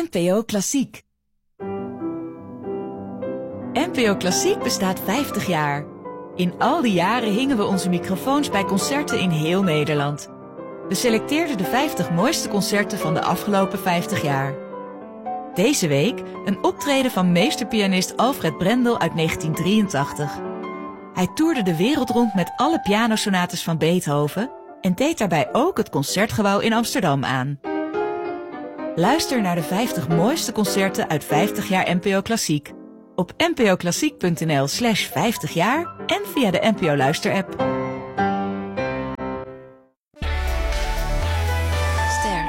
NPO Klassiek. NPO Klassiek bestaat 50 jaar. In al die jaren hingen we onze microfoons bij concerten in heel Nederland. We selecteerden de 50 mooiste concerten van de afgelopen 50 jaar. Deze week een optreden van meesterpianist Alfred Brendel uit 1983. Hij toerde de wereld rond met alle pianosonates van Beethoven en deed daarbij ook het Concertgebouw in Amsterdam aan. Luister naar de 50 mooiste concerten uit 50 jaar NPO Klassiek. Op npoklassiek.nl/50 jaar en via de NPO Luister-app. Ster.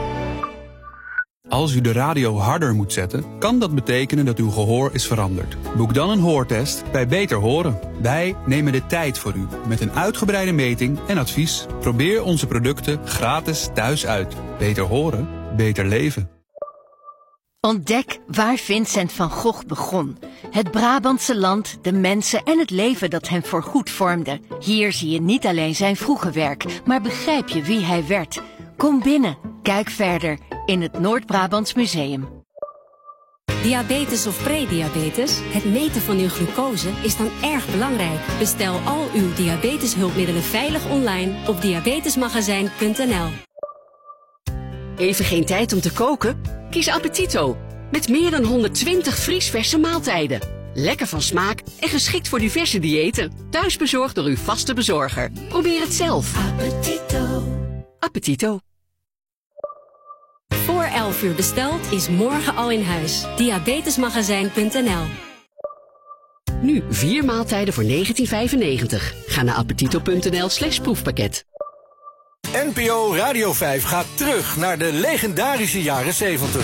Als u de radio harder moet zetten, kan dat betekenen dat uw gehoor is veranderd. Boek dan een hoortest bij Beter Horen. Wij nemen de tijd voor u met een uitgebreide meting en advies. Probeer onze producten gratis thuis uit. Beter horen, beter leven. Ontdek waar Vincent van Gogh begon. Het Brabantse land, de mensen en het leven dat hem voorgoed vormde. Hier zie je niet alleen zijn vroege werk, maar begrijp je wie hij werd. Kom binnen, kijk verder in het Noord-Brabants Museum. Diabetes of prediabetes? Het meten van uw glucose is dan erg belangrijk. Bestel al uw diabeteshulpmiddelen veilig online op diabetesmagazijn.nl. Even geen tijd om te koken? Kies Appetito. Met meer dan 120 vriesverse maaltijden. Lekker van smaak en geschikt voor diverse diëten. Thuisbezorgd door uw vaste bezorger. Probeer het zelf. Appetito. Appetito. Voor 11 uur besteld is morgen al in huis. Diabetesmagazijn.nl. Nu 4 maaltijden voor €19,95. Ga naar appetito.nl/proefpakket. NPO Radio 5 gaat terug naar de legendarische jaren 70.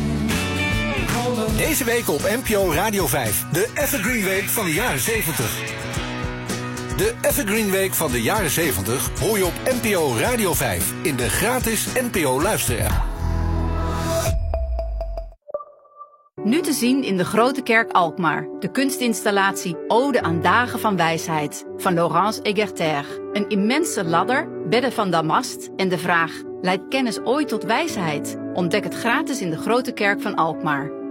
Deze week op NPO Radio 5, de Evergreen Week van de jaren 70. De Evergreen Week van de jaren 70 hoor je op NPO Radio 5 in de gratis NPO Luister-app. Nu te zien in de Grote Kerk Alkmaar. De kunstinstallatie Ode aan Dagen van Wijsheid van Laurence Egerter. Een immense ladder, bedden van damast en de vraag: leidt kennis ooit tot wijsheid? Ontdek het gratis in de Grote Kerk van Alkmaar.